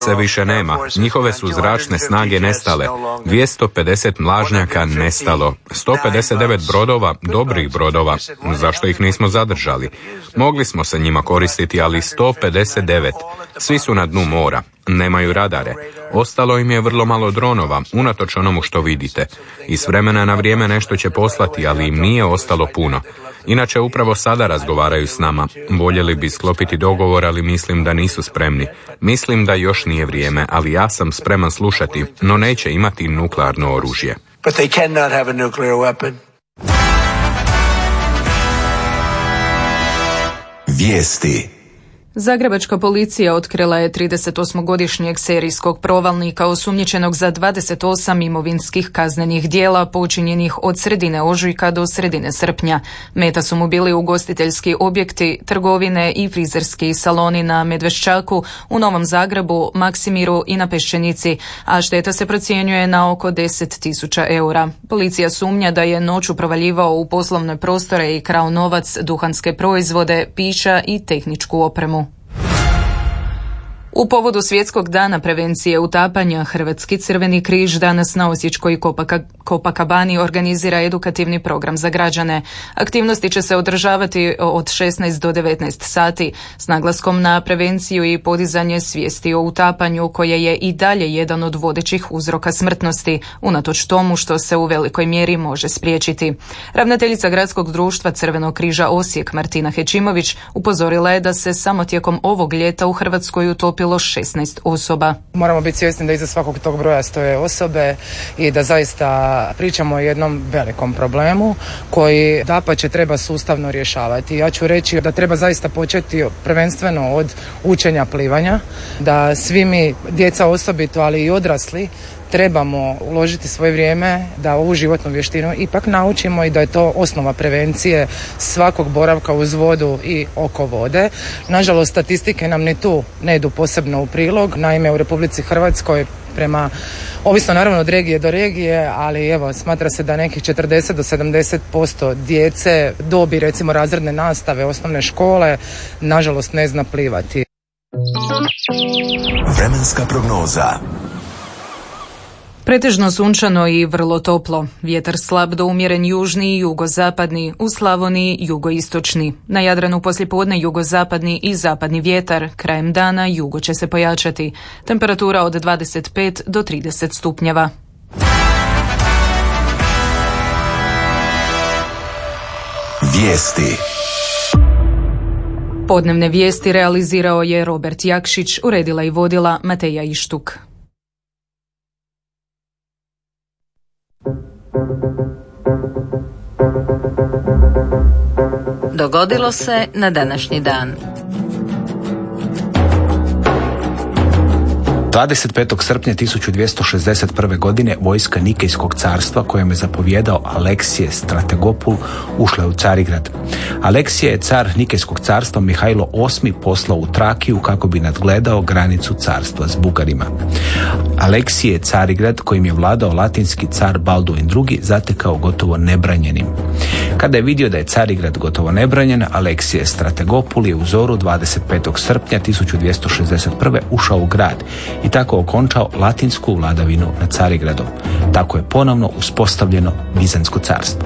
se više nema. Njihove su zračne snage nestale. 250 mlažnjaka nestalo. 159 brodova, dobrih brodova. Zašto ih nismo zadržali? Mogli smo se njima koristiti, ali 159. Svi su na dnu mora. Nemaju radare. Ostalo im je vrlo malo dronova, unatoč onomu što vidite. I s vremena na vrijeme nešto će poslati, ali im nije ostalo puno. Inače, upravo sada razgovaraju s nama. Voljeli bi sklopiti dogovor, ali mislim da nisu spremni. Mislim da još nije vrijeme, ali ja sam spreman slušati, no neće imati nuklearno oružje. But they cannot have a nuclear weapon. Vijesti. Zagrebačka policija otkrila je 38-godišnjeg serijskog provalnika osumnjičenog za 28 imovinskih kaznenih djela počinjenih od sredine ožujka do sredine srpnja. Meta su mu bili ugostiteljski objekti, trgovine i frizerski saloni na Medveščaku, u Novom Zagrebu, Maksimiru i na Peščenici, a šteta se procjenjuje na oko 10.000 eura. Policija sumnja da je noću provaljivao u poslovne prostore i krao novac, duhanske proizvode, pića i tehničku opremu. U povodu Svjetskog dana prevencije utapanja, Hrvatski Crveni križ danas na Osječkoj Copacabani organizira edukativni program za građane. Aktivnosti će se održavati od 16 do 19 sati s naglaskom na prevenciju i podizanje svijesti o utapanju, koje je i dalje jedan od vodećih uzroka smrtnosti, unatoč tomu što se u velikoj mjeri može spriječiti. Ravnateljica Gradskog društva Crvenog križa Osijek, Martina Hećimović, upozorila je da se samo tijekom ovog ljeta u Hrvatskoj utopilo 16 osoba. Moramo biti svjesni da iza svakog tog broja stoje osobe i da zaista pričamo o jednom velikom problemu koji dapače treba sustavno rješavati. Ja ću reći da treba zaista početi prvenstveno od učenja plivanja, da svi mi, djeca osobito, ali i odrasli, trebamo uložiti svoje vrijeme da ovu životnu vještinu ipak naučimo i da je to osnova prevencije svakog boravka uz vodu i oko vode. Nažalost, statistike nam ni tu ne idu posebno u prilog. Naime, u Republici Hrvatskoj prema, ovisno naravno od regije do regije, ali evo, smatra se da nekih 40 do 70% djece dobi recimo razredne nastave osnovne škole nažalost ne zna plivati. Vremenska prognoza. Pretežno sunčano i vrlo toplo. Vjetar slab do umjeren južni i jugozapadni, u Slavoniji jugoistočni. Na Jadranu poslijepodne jugozapadni i zapadni vjetar, krajem dana jugo će se pojačati. Temperatura od 25 do 30 stupnjeva. Vijesti. Podnevne vijesti realizirao je Robert Jakšić, uredila i vodila Mateja Ištuk. Dogodilo se na današnji dan. 25. srpnja 1261. godine vojska Nikejskog carstva, kojem je zapovjedao Aleksije Strategopul, ušla je u Carigrad. Aleksije je car Nikejskog carstva Mihajlo VIII poslao u Trakiju kako bi nadgledao granicu carstva s Bugarima. Aleksije je Carigrad, kojim je vladao latinski car Balduin II, zatekao gotovo nebranjenim. Kada je vidio da je Carigrad gotovo nebranjen, Aleksije Strategopul je u zoru 25. srpnja 1261. ušao u grad i tako okončao latinsku vladavinu nad Carigradom. Tako je ponovno uspostavljeno Bizantsko carstvo.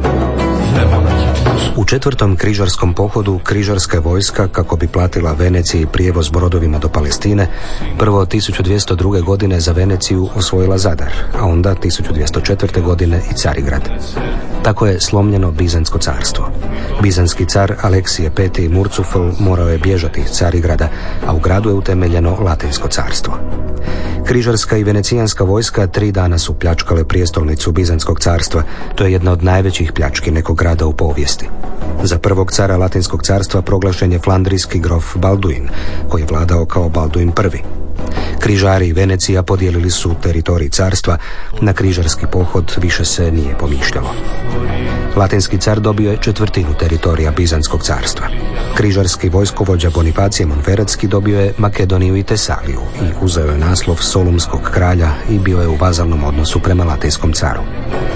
U 4. križarskom pohodu križarska vojska, kako bi platila Veneciji prijevoz brodovima do Palestine, prvo 1202. godine za Veneciju osvojila Zadar, a onda 1204. godine i Carigrad. Tako je slomljeno Bizantsko carstvo. Bizantski car Aleksije V. Murcufl morao je bježati iz Carigrada, a u gradu je utemeljeno Latinsko carstvo. Križarska i venecijanska vojska 3 dana su pljačkale prijestolnicu Bizantskog carstva. To je jedna od najvećih pljački nekog grada u povijesti. Za prvog cara Latinskog carstva proglašen je flandrijski grof Balduin, koji je vladao kao Balduin I. Križari i Venecija podijelili su teritorij carstva, na križarski pohod više se nije pomišljalo. Latinski car dobio je 1/4 teritorija Bizantskog carstva. Križarski vojskovođa Bonifacije Monferatski dobio je Makedoniju i Tesaliju i uzeo je naslov Solunskog kralja i bio je u vazalnom odnosu prema latinskom caru.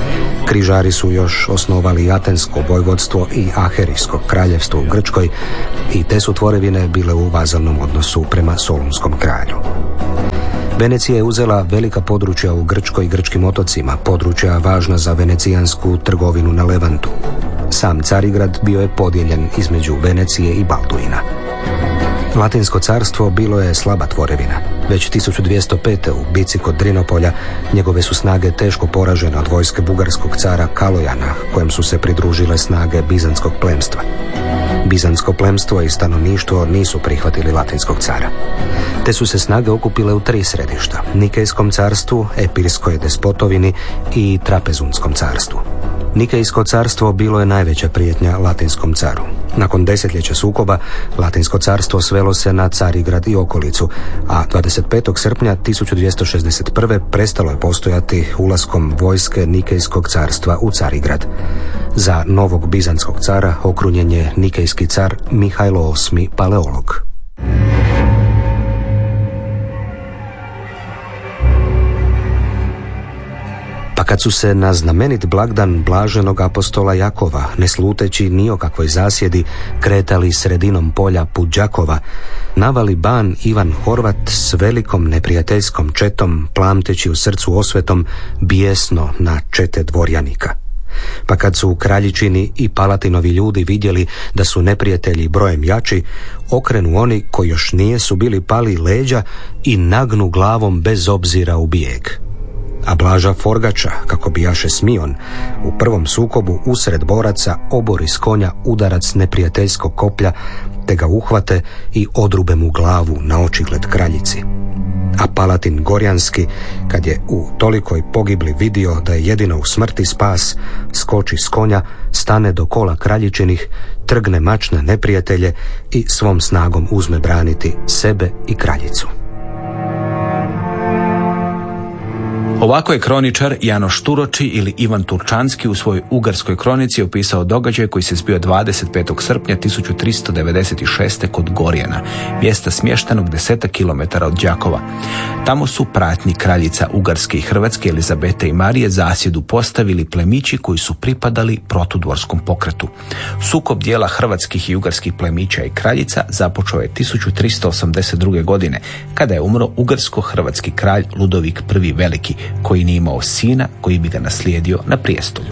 Križari su još osnovali Atensko vojvodstvo i Aherijsko kraljevstvo u Grčkoj i te su tvorevine bile u vazalnom odnosu prema Solunskom kralju. Venecija je uzela velika područja u Grčkoj i grčkim otocima, područja važna za venecijansku trgovinu na Levantu. Sam Carigrad bio je podijeljen između Venecije i Balduina. Latinsko carstvo bilo je slaba tvorevina. Već 1205. u bici kod Drinopolja njegove su snage teško poražene od vojske bugarskog cara Kalojana, kojem su se pridružile snage bizantskog plemstva. Bizantsko plemstvo i stanovništvo nisu prihvatili latinskog cara. Te su se snage okupile u 3 središta: Nikejskom carstvu, Epirskoj despotovini i Trapezunskom carstvu. Nikejsko carstvo bilo je najveća prijetnja latinskom caru. Nakon desetljeća sukoba, Latinsko carstvo svelo se na Carigrad i okolicu, a 25. srpnja 1261. prestalo je postojati ulaskom vojske Nikejskog carstva u Carigrad. Za novog bizantskog cara okrunjen je nikejski car Mihajlo VIII Paleolog. Pa kad su se na znamenit blagdan blaženog apostola Jakova, ne sluteći ni o kakvoj zasjedi, kretali sredinom polja put Đakova, navali ban Ivan Horvat s velikom neprijateljskom četom, plamteći u srcu osvetom, bijesno na čete dvorjanika. Pa kad su kraljičini i Palatinovi ljudi vidjeli da su neprijatelji brojem jači, okrenu oni koji još nije su bili pali leđa i nagnu glavom bez obzira u bijeg. A Blaža Forgača, kako bijaše Smion, u prvom sukobu usred boraca obori s konja udarac neprijateljskog koplja, te ga uhvate i odrube mu glavu na očigled kraljici. A Palatin Gorjanski, kad je u tolikoj pogibli vidio da je jedino u smrti spas, skoči s konja, stane do kola kraljičinih, trgne mač na neprijatelje i svom snagom uzme braniti sebe i kraljicu. Ovako je kroničar Janoš Turoči ili Ivan Turčanski u svojoj ugarskoj kronici opisao događaj koji se zbio 25. srpnja 1396. kod Gorjana, mjesta smještenog 10 km od Đakova. Tamo su pratnji kraljica Ugarske i Hrvatske Elizabete i Marije zasjedu postavili plemići koji su pripadali protudvorskom pokretu. Sukob dijela hrvatskih i ugarskih plemića i kraljica započeo je 1382. godine, kada je umro ugarsko-hrvatski kralj Ludovik I Veliki, koji nije imao sina koji bi ga naslijedio na prijestolju.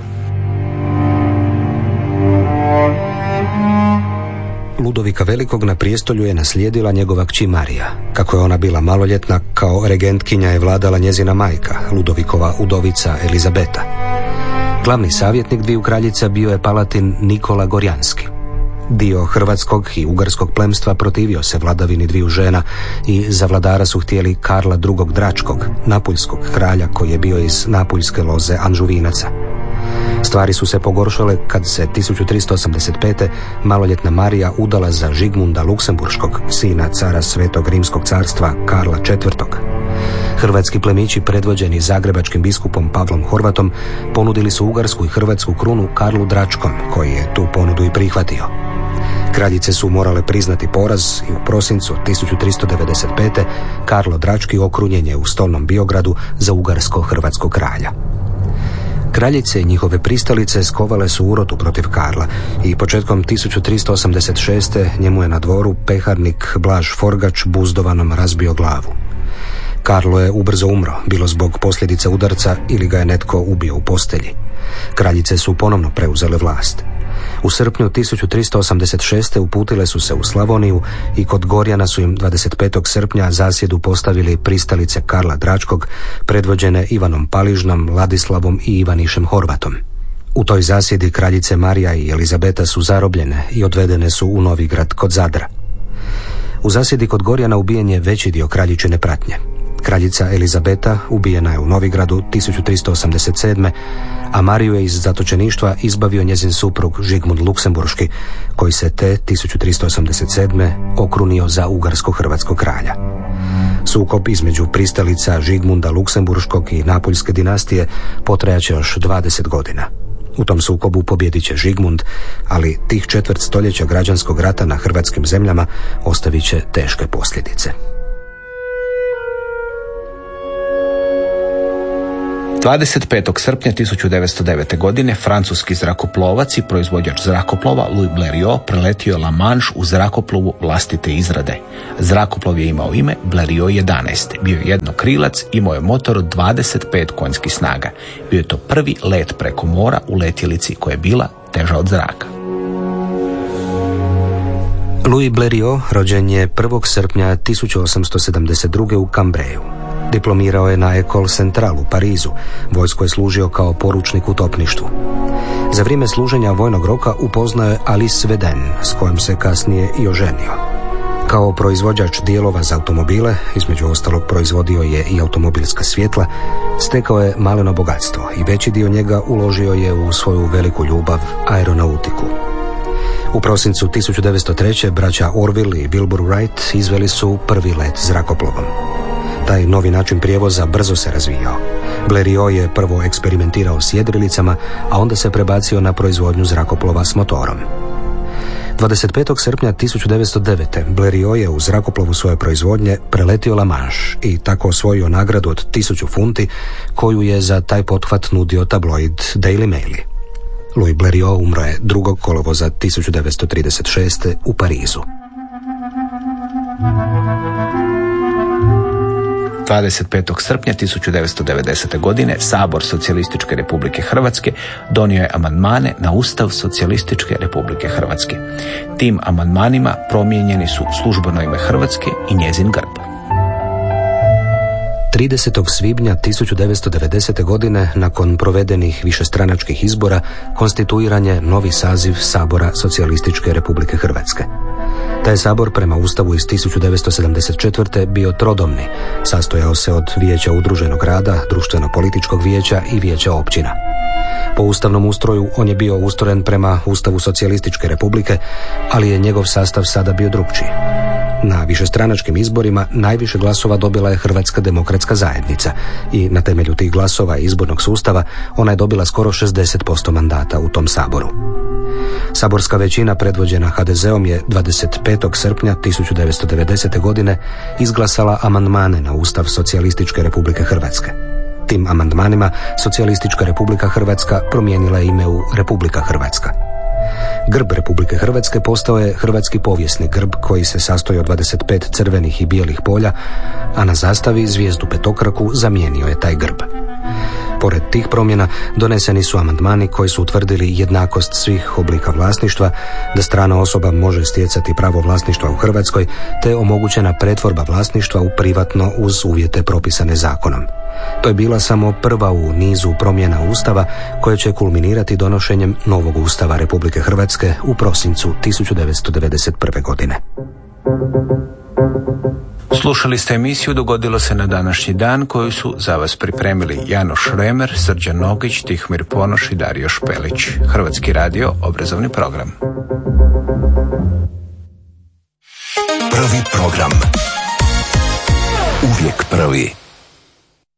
Ludovika Velikog na prijestolju je naslijedila njegova kći Marija. Kako je ona bila maloljetna, kao regentkinja je vladala njezina majka, Ludovikova udovica Elizabeta. Glavni savjetnik dviju kraljica bio je Palatin Nikola Gorjanski. Dio hrvatskog i ugarskog plemstva protivio se vladavini dviju žena i za vladara su htjeli Karla II. Dračkog, napuljskog kralja koji je bio iz napuljske loze Anžuvinaca. Stvari su se pogoršale kad se 1385. maloljetna Marija udala za Žigmunda Luksemburškog, sina cara Svetog Rimskog carstva Karla IV. Hrvatski plemići predvođeni zagrebačkim biskupom Pavlom Horvatom ponudili su ugarsku i hrvatsku krunu Karlu Dračkom, koji je tu ponudu i prihvatio. Kraljice su morale priznati poraz i u prosincu 1395. Karlo Drački okrunjen je u stolnom Biogradu za ugarsko-hrvatskog kralja. Kraljice i njihove pristalice skovale su urotu protiv Karla i početkom 1386. njemu je na dvoru peharnik Blaž Forgač buzdovanom razbio glavu. Karlo je ubrzo umro, bilo zbog posljedica udarca ili ga je netko ubio u postelji. Kraljice su ponovno preuzele vlast. U srpnju 1386. uputile su se u Slavoniju i kod Gorjana su im 25. srpnja zasjedu postavili pristalice Karla Dračkog, predvođene Ivanom Paližnom, Ladislavom i Ivanišem Horvatom. U toj zasjedi kraljice Marija i Elizabeta su zarobljene i odvedene su u Novigrad kod Zadra. U zasjedi kod Gorjana ubijen je veći dio kraljičine pratnje. Kraljica Elizabeta ubijena je u Novigradu 1387. a Mariju je iz zatočeništva izbavio njezin suprug Žigmund Luksemburški, koji se te 1387. okrunio za ugarsko-hrvatskog kralja. Sukob između pristalica Žigmunda Luksemburškog i Napuljske dinastije potrajaće još 20 godina. U tom sukobu pobjedit će Žigmund, ali tih četvrt stoljeća građanskog rata na hrvatskim zemljama ostavit će teške posljedice. 25. srpnja 1909. godine francuski zrakoplovac i proizvođač zrakoplova Louis Blériot preletio La Manche u zrakoplovu vlastite izrade. Zrakoplov je imao ime Blériot 11. Bio je jednokrilac, imao je motor od 25 konjskih snaga. Bio je to prvi let preko mora u letjelici koja je bila teža od zraka. Louis Blériot rođen je 1. srpnja 1872. u Cambreju. Diplomirao je na École Centrale u Parizu. Vojsko je služio kao poručnik u topništvu. Za vrijeme služenja vojnog roka upoznao je Alice Veden, s kojom se kasnije i oženio. Kao proizvođač dijelova za automobile, između ostalog proizvodio je i automobilska svjetla, stekao je maleno bogatstvo i veći dio njega uložio je u svoju veliku ljubav, aeronautiku. U prosincu 1903. braća Orville i Wilbur Wright izveli su prvi let zrakoplovom. Taj novi način prijevoza brzo se razvijao. Blériot je prvo eksperimentirao s jedrilicama, a onda se prebacio na proizvodnju zrakoplova s motorom. 25. srpnja 1909. Blériot je u zrakoplovu svoje proizvodnje preletio La Manche i tako osvojio nagradu od 1000 funti koju je za taj pothvat nudio tabloid Daily Mail. Louis Blériot umro je 2. kolovoza 1936. u Parizu. 25. srpnja 1990. godine Sabor Socijalističke Republike Hrvatske donio je amandmane na Ustav Socijalističke Republike Hrvatske. Tim amandmanima promijenjeni su službeno ime Hrvatske i njezin grb. 30. svibnja 1990. godine, nakon provedenih višestranačkih izbora, konstituiran je novi saziv Sabora Socijalističke Republike Hrvatske. Taj sabor prema Ustavu iz 1974. bio trodomni, sastojao se od Vijeća udruženog rada, Društveno-političkog vijeća i Vijeća općina. Po ustavnom ustroju on je bio ustrojen prema Ustavu Socijalističke Republike, ali je njegov sastav sada bio drukčiji. Na višestranačkim izborima najviše glasova dobila je Hrvatska demokratska zajednica i na temelju tih glasova i izbornog sustava ona je dobila skoro 60% mandata u tom saboru. Saborska većina predvođena HDZ-om je 25. srpnja 1990. godine izglasala amandmane na Ustav Socijalističke Republike Hrvatske. Tim amandmanima Socijalistička Republika Hrvatska promijenila je ime u Republika Hrvatska. Grb Republike Hrvatske postao je hrvatski povijesni grb koji se sastoji od 25 crvenih i bijelih polja, a na zastavi zvijezdu petokraku zamijenio je taj grb. Pored tih promjena doneseni su amandmani koji su utvrdili jednakost svih oblika vlasništva, da strana osoba može stjecati pravo vlasništva u Hrvatskoj, te omogućena pretvorba vlasništva u privatno uz uvjete propisane zakonom. To je bila samo prva u nizu promjena Ustava koje će kulminirati donošenjem novog Ustava Republike Hrvatske u prosincu 1991. godine. Slušali ste emisiju Dogodilo se na današnji dan koju su za vas pripremili Janoš Šremer, Srđan Nogić, Tihomir Ponoš i Dario Špelić. Hrvatski radio, obrazovni program. Prvi program. Uvijek prvi.